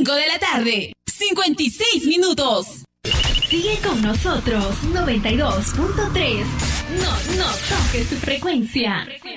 5 de la tarde, 56 minutos. Sigue con nosotros, 92.3. No toques tu frecuencia.